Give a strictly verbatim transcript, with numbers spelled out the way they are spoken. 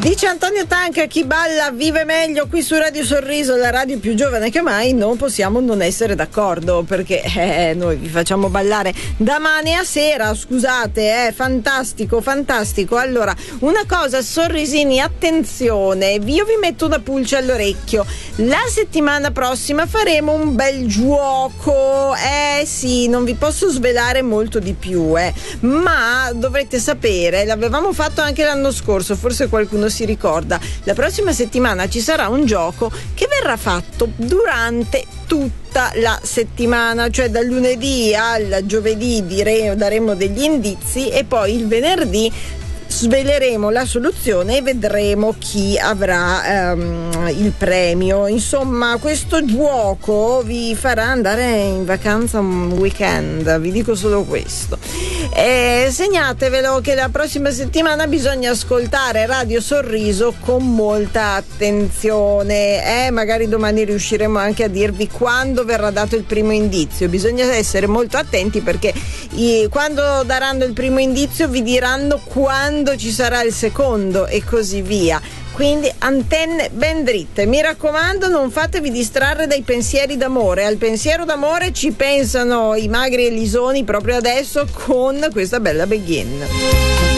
Dice Antonio Tanca, chi balla vive meglio. Qui su Radio Sorriso, la radio più giovane che mai, non possiamo non essere d'accordo, perché eh, noi vi facciamo ballare da mane a sera, scusate, eh, fantastico, fantastico. Allora, una cosa, sorrisini, attenzione, io vi metto una pulce all'orecchio. La settimana prossima faremo un bel gioco, eh sì, non vi posso svelare molto di più, eh, ma dovrete sapere, l'avevamo fatto anche l'anno scorso, forse qualcuno si ricorda. La prossima settimana ci sarà un gioco che verrà fatto durante tutta la settimana, cioè dal lunedì al giovedì dire, daremo degli indizi e poi il venerdì sveleremo la soluzione e vedremo chi avrà um, il premio. Insomma, questo gioco vi farà andare in vacanza un weekend, vi dico solo questo. E segnatevelo che la prossima settimana bisogna ascoltare Radio Sorriso con molta attenzione, eh? Magari domani riusciremo anche a dirvi quando verrà dato il primo indizio. Bisogna essere molto attenti, perché i, quando daranno il primo indizio vi diranno quando ci sarà il secondo e così via. Quindi antenne ben dritte, mi raccomando, non fatevi distrarre dai pensieri d'amore. Al pensiero d'amore ci pensano i Magri e Lisoni proprio adesso con questa bella Begin.